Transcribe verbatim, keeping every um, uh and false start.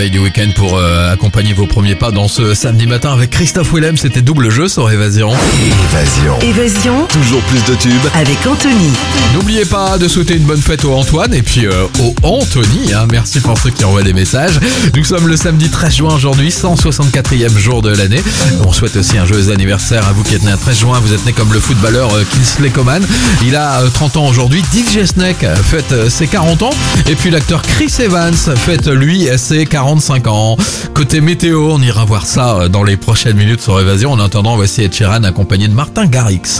réveil du week-end pour euh, accompagner vos premiers pas dans ce samedi matin avec Christophe Willem. C'était double jeu sur Évasion. Évasion. Évasion Toujours plus de tubes. avec Anthony. N'oubliez pas de souhaiter une bonne fête au Antoine et puis euh, au Anthony. Hein. Merci pour ceux qui envoient des messages. Nous sommes le samedi treize juin aujourd'hui, cent soixante-quatrième jour de l'année. On souhaite aussi un joyeux anniversaire à vous qui êtes né un treize juin. Vous êtes né comme le footballeur euh, Kingsley Coman. Il a euh, trente ans aujourd'hui. D J Snake fête euh, ses quarante ans. Et puis l'acteur Chris Evans fête lui ses quarante-cinq ans. Côté météo, on ira voir ça euh, dans les prochaines minutes sur Évasion. En attendant, voici Ed Sheeran accompagné de Martin Garrix.